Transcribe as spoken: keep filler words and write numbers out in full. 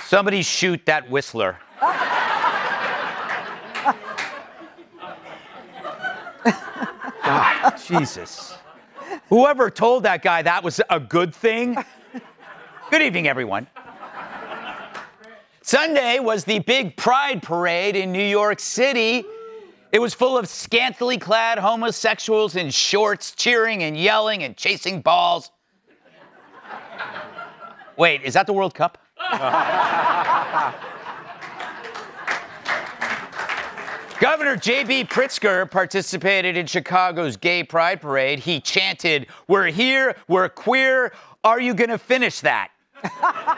Somebody shoot that whistler. God, Jesus. Whoever told that guy that was a good thing. Good evening, everyone. Sunday was the big Pride Parade in New York City. It was full of scantily clad homosexuals in shorts cheering and yelling and chasing balls. Wait, is that the World Cup? Governor J B Pritzker participated in Chicago's Gay Pride Parade. He chanted, "We're here, we're queer. Are you going to finish that?"